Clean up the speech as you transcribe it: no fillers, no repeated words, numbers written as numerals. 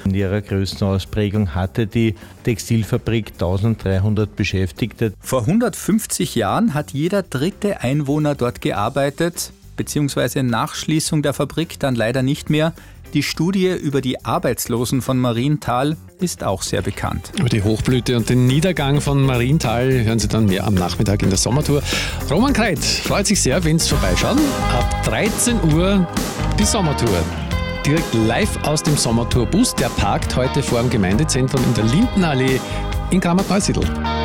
In ihrer größten Ausprägung hatte die Textilfabrik 1300 Beschäftigte. Vor 150 Jahren hat jeder dritte Einwohner dort gearbeitet, beziehungsweise nach Schließung der Fabrik dann leider nicht mehr. Die Studie über die Arbeitslosen von Marienthal ist auch sehr bekannt. Über die Hochblüte und den Niedergang von Marienthal hören Sie dann mehr am Nachmittag in der Sommertour. Roman Kreit freut sich sehr, wenn Sie vorbeischauen. Ab 13 Uhr die Sommertour. Direkt live aus dem Sommertourbus. Der parkt heute vor dem Gemeindezentrum in der Lindenallee in Kramert-Neusiedl.